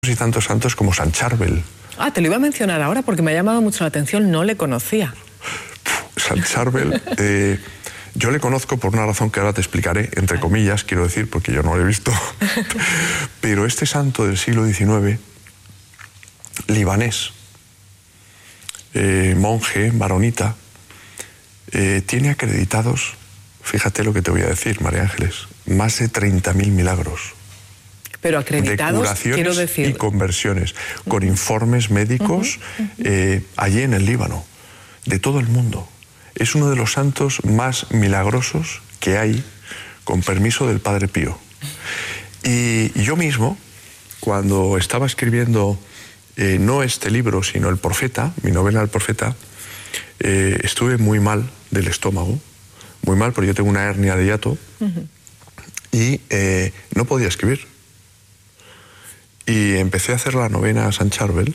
y tantos santos como San Charbel. Ah, te lo iba a mencionar ahora porque me ha llamado mucho la atención, no le conocía. San Charbel, yo le conozco por una razón que ahora te explicaré, entre comillas, quiero decir, porque yo no lo he visto. Pero este santo del siglo XIX, libanés, monje, maronita, tiene acreditados, fíjate lo que te voy a decir, María Ángeles, más de 30.000 milagros. Pero acreditados, de curaciones, quiero decir, y conversiones, con informes médicos allí en el Líbano, de todo el mundo. Es uno de los santos más milagrosos que hay, con permiso del Padre Pío. Y yo mismo, cuando estaba escribiendo no este libro, sino El Profeta, mi novela El Profeta, estuve muy mal del estómago, muy mal, porque yo tengo una hernia de hiato, y no podía escribir. Y empecé a hacer la novena a San Charbel.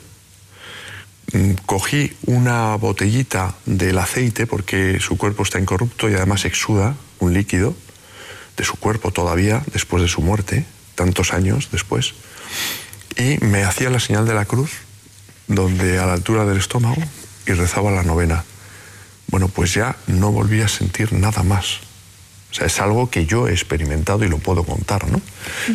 Cogí una botellita del aceite, porque su cuerpo está incorrupto y además exuda un líquido de su cuerpo todavía, después de su muerte, tantos años después, y me hacía la señal de la cruz, donde a la altura del estómago, y rezaba la novena. Bueno, pues ya no volví a sentir nada más. O sea, es algo que yo he experimentado y lo puedo contar, ¿no?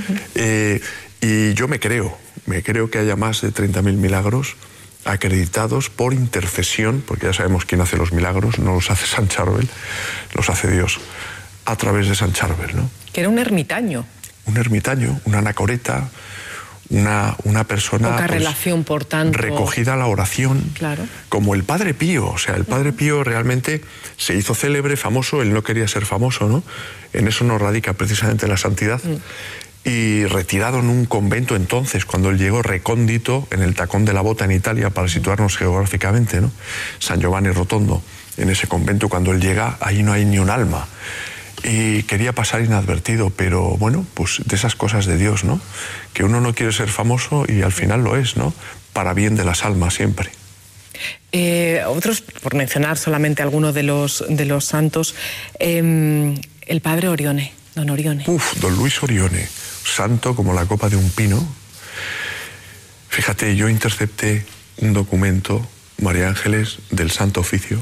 Y yo me creo que haya más de 30.000 milagros acreditados por intercesión, porque ya sabemos quién hace los milagros, no los hace San Charbel, los hace Dios, a través de San Charbel, ¿no? Que era un ermitaño. Un ermitaño, una anacoreta, una persona... Poca relación, por tanto... recogida a la oración, claro, como el Padre Pío. O sea, el Padre Pío realmente se hizo célebre, famoso, él no quería ser famoso, ¿no? En eso no radica precisamente la santidad. Y retirado en un convento entonces, cuando él llegó recóndito en el Tacón de la Bota en Italia, para situarnos geográficamente, ¿no? San Giovanni Rotondo, en ese convento, cuando él llega, ahí no hay ni un alma. Y quería pasar inadvertido, pero bueno, pues de esas cosas de Dios, ¿no? Que uno no quiere ser famoso y al final lo es, ¿no? Para bien de las almas siempre. Otros, por mencionar solamente algunos de los santos, el padre Orione, don Orione. Don Luis Orione, santo como la copa de un pino. Fíjate, yo intercepté un documento, María Ángeles, del Santo Oficio,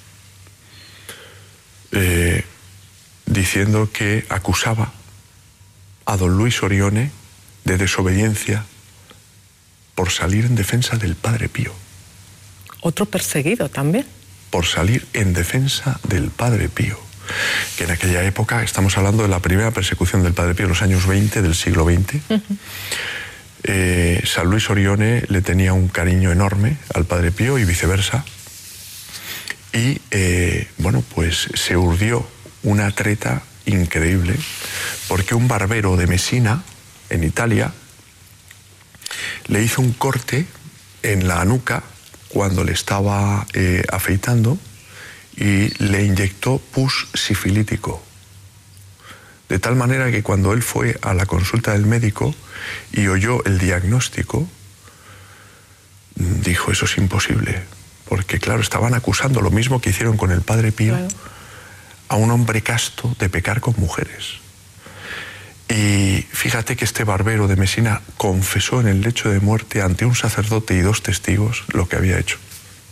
diciendo que acusaba a don Luis Orione de desobediencia por salir en defensa del Padre Pío. Otro perseguido también. Por salir en defensa del Padre Pío. Que en aquella época, estamos hablando de la primera persecución del Padre Pío, en los años 20 del siglo XX. San Luis Orione le tenía un cariño enorme al Padre Pío y viceversa. Y, bueno, pues se urdió una treta increíble, porque un barbero de Messina, en Italia, le hizo un corte en la nuca cuando le estaba afeitando, y le inyectó pus sifilítico. De tal manera que cuando él fue a la consulta del médico y oyó el diagnóstico, dijo: eso es imposible. Porque claro, estaban acusando lo mismo que hicieron con el Padre Pío, claro, a un hombre casto de pecar con mujeres. Y fíjate que este barbero de Messina confesó en el lecho de muerte ante un sacerdote y 2 testigos lo que había hecho.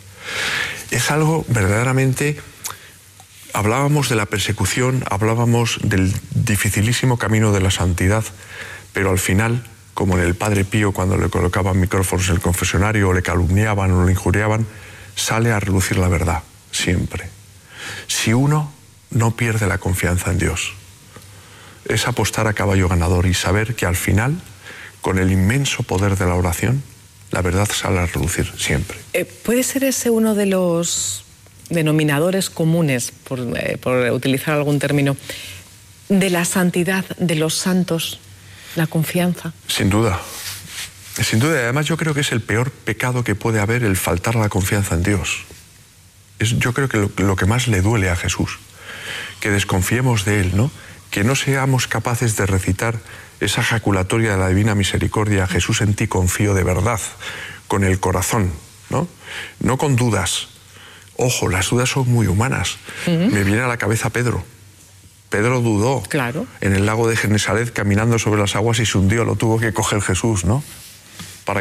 Es algo verdaderamente... Hablábamos de la persecución, hablábamos del dificilísimo camino de la santidad, pero al final, como en el Padre Pío, cuando le colocaban micrófonos en el confesionario, o le calumniaban o le injuriaban, sale a relucir la verdad, siempre. Si uno no pierde la confianza en Dios, es apostar a caballo ganador y saber que al final, con el inmenso poder de la oración, la verdad sale a relucir siempre. ¿Puede ser ese uno de los denominadores comunes, por utilizar algún término, de la santidad de los santos, la confianza? Sin duda. Sin duda, además yo creo que es el peor pecado que puede haber, el faltar la confianza en Dios. Yo creo que lo que más le duele a Jesús, que desconfiemos de Él, ¿no? Que no seamos capaces de recitar esa ejaculatoria de la Divina Misericordia: Jesús, en ti confío, de verdad, con el corazón, ¿no? No con dudas. Ojo, las dudas son muy humanas. Me viene a la cabeza Pedro. Pedro dudó, claro, en el lago de Genesaret, caminando sobre las aguas, y se hundió, lo tuvo que coger Jesús, ¿no?